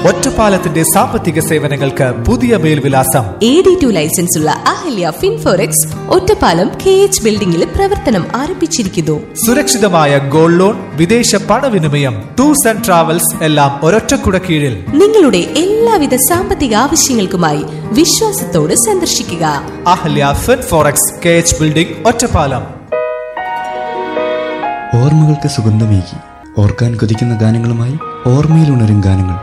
ഒറ്റപ്പാലത്തിന്റെ സാമ്പത്തിക സേവനങ്ങൾക്ക് പുതിയ മേൽവിലാസം. AD2 ലൈസൻസ് ഉള്ള അഹല്യ ഫിൻഫോറെക്സ് ഒറ്റപ്പാലം KH ബിൽഡിംഗിൽ പ്രവർത്തനം ആരംഭിച്ചിരിക്കുന്നു. സുരക്ഷിതമായ ഗോൾഡ് ലോൺ, വിദേശ പണവിനിമയം, ടൂർസ് ആൻഡ് ട്രാവൽസ് എല്ലാം ഒരൊറ്റക്കുട കീഴിൽ. നിങ്ങളുടെ എല്ലാവിധ സാമ്പത്തിക ആവശ്യങ്ങൾക്കുമായി വിശ്വാസത്തോട് സന്ദർശിക്കുക അഹല്യ ഫിൻഫോറെക്സ് KH ബിൽഡിംഗ്, ഒറ്റപ്പാലം. ഓർമ്മകൾക്ക് സുഗന്ധമേകി ഓർക്കാൻ കൊതിക്കുന്ന ഗാനങ്ങളുമായി ഓർമ്മയിലുണരും ഗാനങ്ങൾ.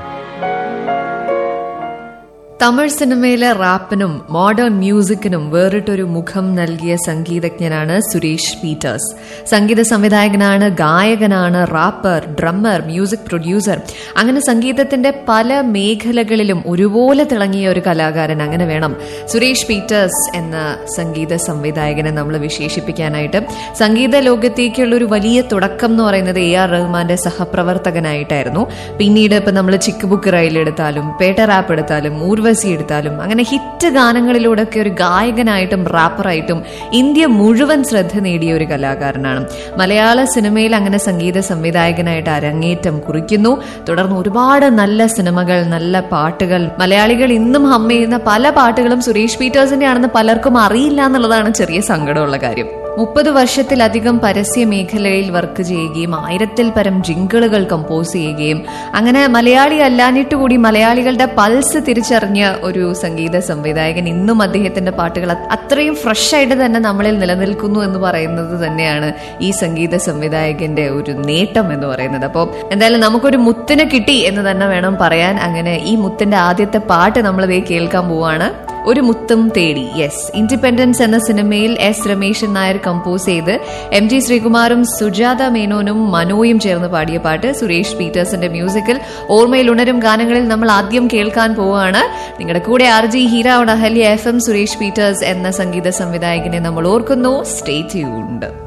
തമിഴ് സിനിമയിലെ റാപ്പിനും മോഡേൺ മ്യൂസിക്കിനും വേറിട്ടൊരു മുഖം നൽകിയ സംഗീതജ്ഞനാണ് സുരേഷ് പീറ്റേഴ്സ്. സംഗീത സംവിധായകനാണ്, ഗായകനാണ്, റാപ്പർ, ഡ്രമ്മർ, മ്യൂസിക് പ്രൊഡ്യൂസർ. അങ്ങനെ സംഗീതത്തിന്റെ പല മേഖലകളിലും ഒരുപോലെ തിളങ്ങിയ ഒരു കലാകാരൻ. അങ്ങനെ വേണം സുരേഷ് പീറ്റേഴ്സ് എന്ന സംഗീത സംവിധായകനെ നമ്മൾ വിശേഷിപ്പിക്കാനായിട്ട്. സംഗീത ലോകത്തേക്കുള്ള ഒരു വലിയ തുടക്കം എന്ന് പറയുന്നത് AR റഹ്മാന്റെ സഹപ്രവർത്തകനായിട്ടായിരുന്നു. പിന്നീട് ഇപ്പൊ നമ്മൾ ചിക്ക് ബുക്ക് റൈൽ എടുത്താലും, പേട്ട റാപ്പ് എടുത്താലും, ഊർവശി എടുത്താലും, അങ്ങനെ ഹിറ്റ് ഗാനങ്ങളിലൂടെയൊക്കെ ഒരു ഗായകനായിട്ടും റാപ്പറായിട്ടും ഇന്ത്യ മുഴുവൻ ശ്രദ്ധ നേടിയ ഒരു കലാകാരനാണ്. മലയാള സിനിമയിൽ അങ്ങനെ സംഗീത സംവിധായകനായിട്ട് അരങ്ങേറ്റം കുറിക്കുന്നു. തുടർന്ന് ഒരുപാട് നല്ല സിനിമകൾ, നല്ല പാട്ടുകൾ, മലയാളികൾ ഇന്നും ഹം ചെയ്യുന്ന പല പാട്ടുകളും സുരേഷ് പീറ്റേഴ്സിന്റെ ആണെന്ന് പലർക്കും അറിയില്ല എന്നുള്ളതാണ് ചെറിയ സങ്കടമുള്ള കാര്യം. 30 വർഷത്തിലധികം പരസ്യ മേഖലയിൽ വർക്ക് ചെയ്യുകയും 1000-ൽ പരം ജിങ്കിളുകൾ കമ്പോസ് ചെയ്യുകയും അങ്ങനെ മലയാളി അല്ലാഞ്ഞിട്ട് കൂടി മലയാളികളുടെ പൾസ് തിരിച്ചറിഞ്ഞ ഒരു സംഗീത സംവിധായകൻ. ഇന്നും അദ്ദേഹത്തിന്റെ പാട്ടുകൾ അത്രയും ഫ്രഷ് ആയിട്ട് തന്നെ നമ്മളിൽ നിലനിൽക്കുന്നു എന്ന് പറയുന്നത് തന്നെയാണ് ഈ സംഗീത സംവിധായകന്റെ ഒരു നേട്ടം എന്ന് പറയുന്നത്. അപ്പോൾ എന്തായാലും നമുക്കൊരു മുത്തിനെ കിട്ടി എന്ന് തന്നെ വേണം പറയാൻ. അങ്ങനെ ഈ മുത്തിന്റെ ആദ്യത്തെ പാട്ട് നമ്മളിതേ കേൾക്കാൻ പോവാണ്. ഒരു മുത്തും തേടി. യെസ്, ഇൻഡിപെൻഡൻസ് എന്ന സിനിമയിൽ S. രമേശൻ നായർ കമ്പോസ് ചെയ്ത് MG ശ്രീകുമാറും സുജാത മേനോനും മനോയും ചേർന്ന് പാടിയ പാട്ട് സുരേഷ് പീറ്റേഴ്സിന്റെ മ്യൂസിക്കിൽ ഓർമ്മയിൽ ഉണരും ഗാനങ്ങളിൽ നമ്മൾ ആദ്യം കേൾക്കാൻ പോവുകയാണ്. നിങ്ങളുടെ കൂടെ RJ Heera Ahalya FM. Suresh Peter's എന്ന സംഗീത സംവിധായകനെ നമ്മൾ ഓർക്കുന്നു. Stay tuned.